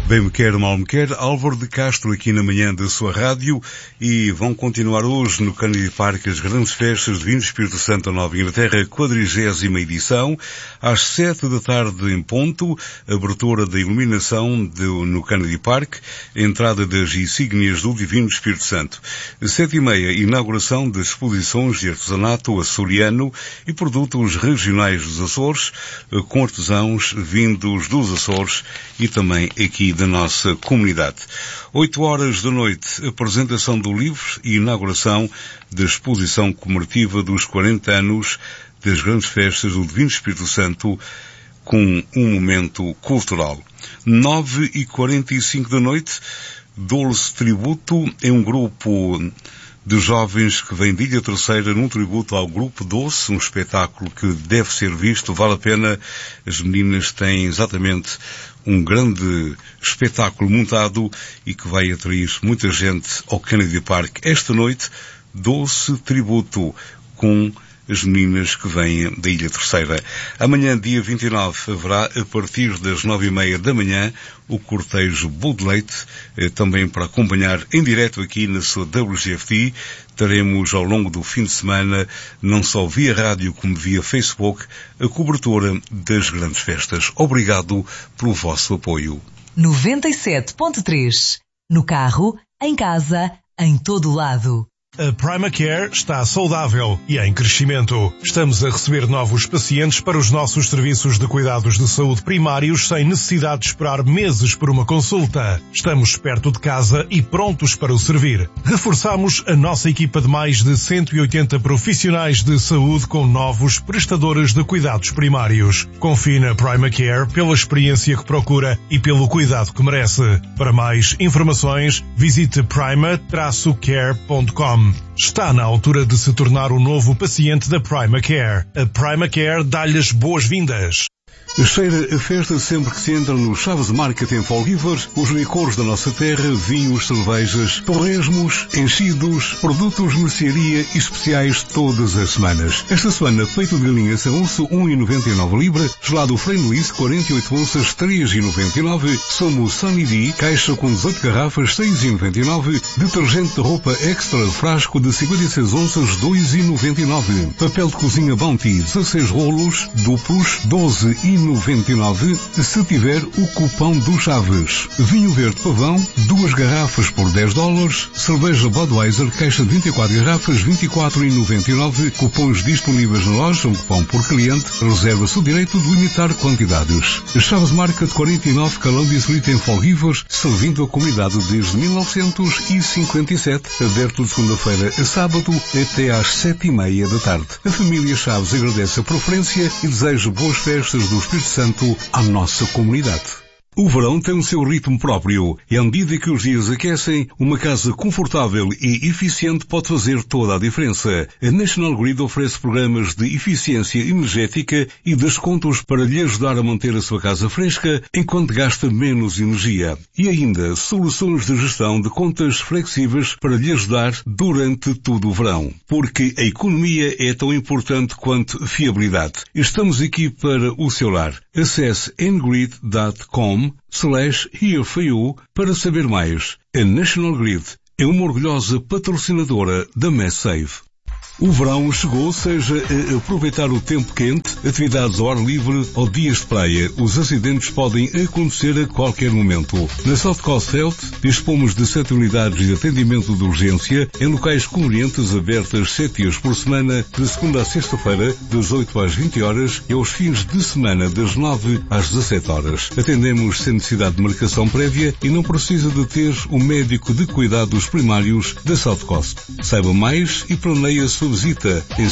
Bem me quer, mal me quer, Álvaro de Castro aqui na manhã da sua rádio, e vão continuar hoje no Kennedy Park as grandes festas de Vinho do Espírito Santo da Nova Inglaterra, 40ª edição, às 7 da tarde em ponto, abertura da iluminação no Kennedy Park, entrada das insígnias do Divino Espírito Santo. 7h30, inauguração das exposições de artesanato açoriano e produtos regionais dos Açores, com artesãos vindos dos Açores e também aqui da nossa comunidade. 8h da noite, apresentação do livro e inauguração da exposição comemorativa dos 40 anos das grandes festas do Divino Espírito Santo, com um momento cultural. 9h45 da noite, Dulce Tributo é um grupo de jovens que vem de Ilha Terceira num tributo ao Grupo Doce, um espetáculo que deve ser visto, vale a pena. As meninas têm exatamente um grande espetáculo montado e que vai atrair muita gente ao Kennedy Park esta noite. Doce Tributo com as meninas que vêm da Ilha Terceira. Amanhã, dia 29, haverá, a partir das 9h30 da manhã, o cortejo Bud Leite, também para acompanhar em direto aqui na sua WGFT. Teremos ao longo do fim de semana, não só via rádio como via Facebook, a cobertura das grandes festas. Obrigado pelo vosso apoio. 97.3. No carro, em casa, em todo lado. A PrimaCare está saudável e em crescimento. Estamos a receber novos pacientes para os nossos serviços de cuidados de saúde primários sem necessidade de esperar meses por uma consulta. Estamos perto de casa e prontos para o servir. Reforçamos a nossa equipa de mais de 180 profissionais de saúde com novos prestadores de cuidados primários. Confie na PrimaCare pela experiência que procura e pelo cuidado que merece. Para mais informações, visite prima-care.com. Está na altura de se tornar o novo paciente da PrimaCare. A PrimaCare dá-lhe as boas-vindas. Cheira a festa sempre que se entra no Chaves Market em Fall River. Os licores da nossa terra, vinhos, cervejas, torresmos, enchidos, produtos de mercearia e especiais todas as semanas. Esta semana, peito de galinha Saúnço, 1,99 libra, gelado Frei Luís, 48 onças, 3,99. Somos Sunny D, caixa com 18 garrafas, 6,99. Detergente de roupa extra, frasco de 56 onças, 2,99. Papel de cozinha Bounty, 16 rolos, duplos, 12,99. se tiver o cupom do Chaves. Vinho verde pavão, 2 garrafas por $10. Cerveja Budweiser, caixa de 24 garrafas, 24,99. Cupons disponíveis na loja, um cupom por cliente. Reserva-se o direito de limitar quantidades. Chaves Market 49, Columbia Street em Fall River, servindo a comunidade desde 1957. Aberto de segunda-feira a sábado até às 7h30 da tarde. A família Chaves agradece a preferência e deseja boas festas do Espírito Santo à nossa comunidade. O verão tem o seu ritmo próprio e à medida que os dias aquecem, uma casa confortável e eficiente pode fazer toda a diferença. A National Grid oferece programas de eficiência energética e descontos para lhe ajudar a manter a sua casa fresca enquanto gasta menos energia. E ainda soluções de gestão de contas flexíveis para lhe ajudar durante todo o verão. Porque a economia é tão importante quanto fiabilidade. Estamos aqui para o seu lar. Acesse ngrid.com/here for you para saber mais. A National Grid é uma orgulhosa patrocinadora da MassSave. O verão chegou, seja a aproveitar o tempo quente, atividades ao ar livre ou dias de praia. Os acidentes podem acontecer a qualquer momento. Na South Coast Health, dispomos de 7 unidades de atendimento de urgência em locais convenientes abertas 7 dias por semana, de segunda a sexta-feira, das 8 às 20 horas e aos fins de semana, das 9 às 17 horas. Atendemos sem necessidade de marcação prévia e não precisa de ter o médico de cuidados primários da South Coast. Saiba mais e planeie a sua visita em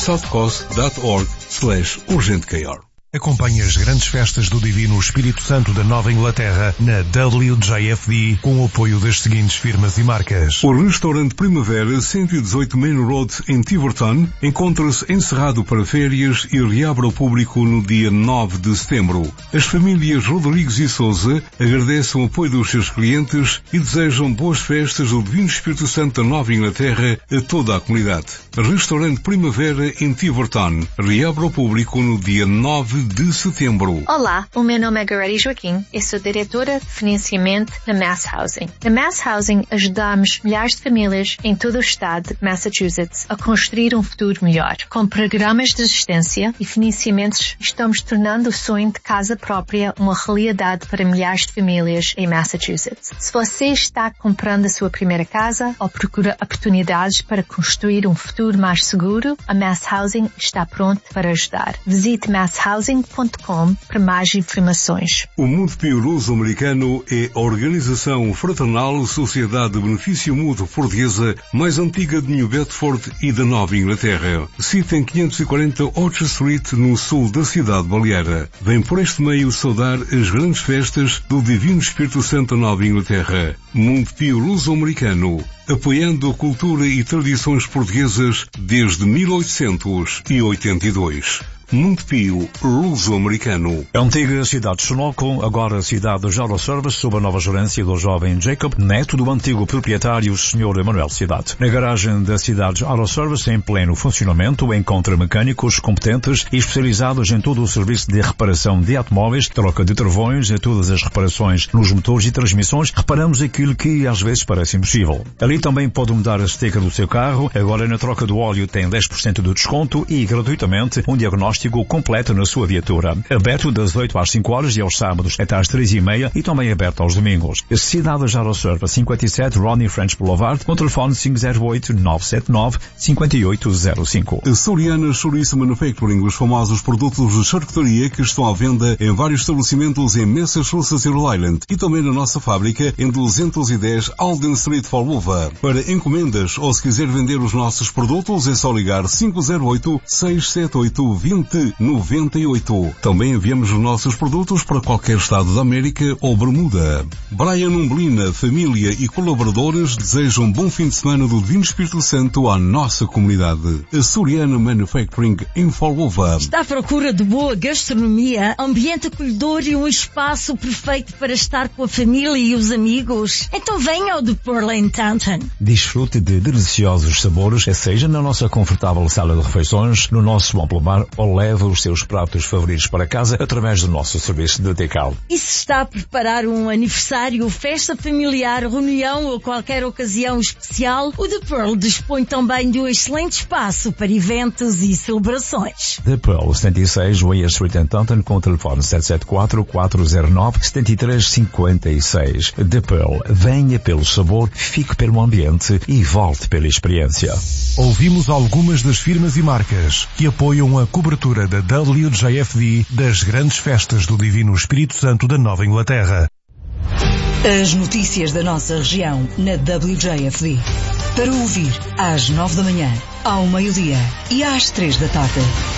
southcoast.org/urgentecare. Acompanhe as grandes festas do Divino Espírito Santo da Nova Inglaterra na WJFD com o apoio das seguintes firmas e marcas. O restaurante Primavera 118 Main Road em Tiverton encontra-se encerrado para férias e reabre ao público no dia 9 de setembro. As famílias Rodrigues e Souza agradecem o apoio dos seus clientes e desejam boas festas do Divino Espírito Santo da Nova Inglaterra a toda a comunidade. Restaurante Primavera em Tiverton reabre ao público no dia 9 de setembro. Olá, o meu nome é Goretti Joaquim. Eu sou diretora de financiamento na Mass Housing. Na Mass Housing ajudamos milhares de famílias em todo o estado de Massachusetts a construir um futuro melhor. Com programas de assistência e financiamentos, estamos tornando o sonho de casa própria uma realidade para milhares de famílias em Massachusetts. Se você está comprando a sua primeira casa ou procura oportunidades para construir um futuro mais seguro, a Mass Housing está pronto para ajudar. Visite masshousing.com para mais informações. O Montepio Luso-Americano é a organização fraternal Sociedade de Benefício Mútuo Portuguesa mais antiga de New Bedford e da Nova Inglaterra. Sita em 540 Orchard Street, no sul da cidade baleara. Vem por este meio saudar as grandes festas do Divino Espírito Santo da Nova Inglaterra. Montepio Luso-Americano, apoiando a cultura e tradições portuguesas desde 1882. Montepio Luso-Americano. A antiga cidade de Sunoco, agora a cidade de Jaro Service, sob a nova gerência do jovem Jacob, neto do antigo proprietário Sr. Emanuel Cidade. Na garagem da cidade de Jaro Service, em pleno funcionamento, encontra mecânicos competentes e especializados em todo o serviço de reparação de automóveis, troca de travões e todas as reparações nos motores e transmissões. Reparamos aquilo que às vezes parece impossível. Ali também pode mudar a sticker do seu carro. Agora na troca do óleo tem 10% de desconto e gratuitamente um diagnóstico completo na sua viatura. Aberto das 8 às 5 horas e aos sábados até às 3h30 e também aberto aos domingos. Cidade de Jaro Service, 57 Ronnie French Boulevard, com telefone 508-979-5805. Soriana Chouriço Manufacturing, os famosos produtos de charcutaria que estão à venda em vários estabelecimentos em Massachusetts e Rhode Island e também na nossa fábrica em 210 Alden Street, Falluva. Para encomendas ou se quiser vender os nossos produtos é só ligar 508-678-2098. Também enviamos os nossos produtos para qualquer estado da América ou Bermuda. Brian Umblina, família e colaboradores desejam um bom fim de semana do Divino Espírito Santo à nossa comunidade. A Soriana Manufacturing em Falluva. Está à procura de boa gastronomia, ambiente acolhedor e um espaço perfeito para estar com a família e os amigos? Então venha ao The Pearl em Taunton. Desfrute de deliciosos sabores, seja na nossa confortável sala de refeições, no nosso amplo bar ou leve os seus pratos favoritos para casa através do nosso serviço de take-out. E se está a preparar um aniversário, festa familiar, reunião ou qualquer ocasião especial, o The Pearl dispõe também de um excelente espaço para eventos e celebrações. The Pearl, 76 Weir Street em Taunton, com o telefone 774-409-7356. The Pearl, venha pelo sabor, fique pelo ambiente e volte pela experiência. Ouvimos algumas das firmas e marcas que apoiam a cobertura da WJFD das grandes festas do Divino Espírito Santo da Nova Inglaterra. As notícias da nossa região na WJFD. Para ouvir às 9 da manhã, ao meio-dia e às 3 da tarde.